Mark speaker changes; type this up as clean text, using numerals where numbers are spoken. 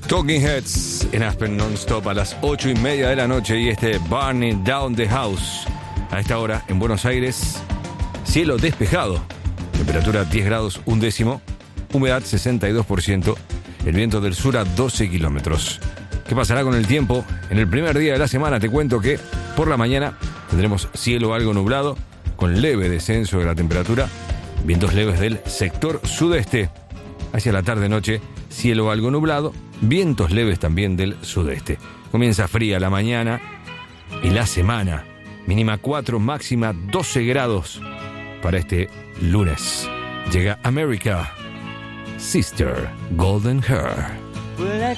Speaker 1: Talking Heads en Aspen Non-Stop a las 8:30 de la noche y Burning Down the House. A esta hora en Buenos Aires, cielo despejado, temperatura 10 grados 1 humedad 62%, el viento del sur a 12 kilómetros. ¿Qué pasará con el tiempo? En el primer día de la semana te cuento que por la mañana tendremos cielo algo nublado, con leve descenso de la temperatura, vientos leves del sector sudeste. Hacia la tarde-noche, cielo algo nublado, vientos leves también del sudeste. Comienza fría la mañana y la semana. Mínima 4, máxima 12 grados para este lunes. Llega America, Sister Golden Hair.